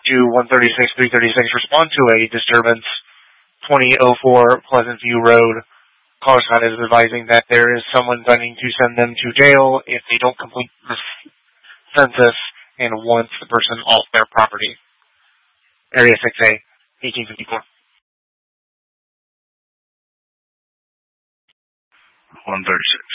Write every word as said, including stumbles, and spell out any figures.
to one thirty-six, three thirty-six, respond to a disturbance, twenty oh four Pleasant View Road. Caller sign is advising that there is someone planning to send them to jail if they don't complete the census and wants the person off their property. Area six A, eighteen fifty-four. one thirty-six.